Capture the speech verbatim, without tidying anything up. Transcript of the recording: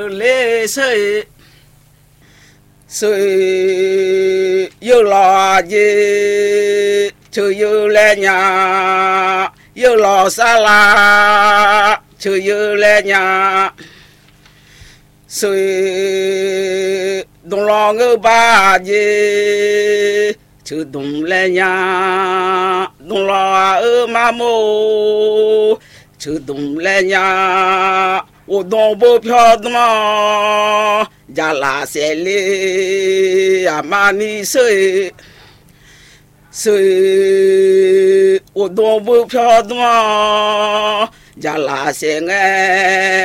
lê sơi sơi yêu lo gì chơi yêu lê nhà yêu lo xa la chơi yêu lê nhà sơi đông lo ngơ ba gì chơi đông lê nhà đông lo ở ma mô chơi đông lê nhà ô đông bố phiêu đông gia la xe lê à ma ni sơi sơi ô đông bố phiêu đông gia la xe nghe